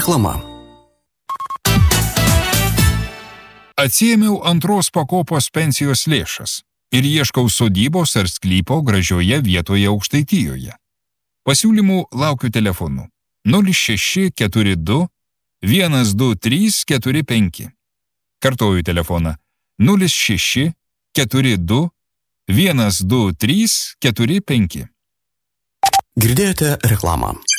Reklama. Atsiėmiau antros pakopos pensijos lėšas ir ieškau sodybos ar sklypo gražioje vietoje Aukštaitijoje. Pasiūlymų laukiu telefonu 0642 12345. Kartoju telefoną 0642 12345. Girdėjote reklamą.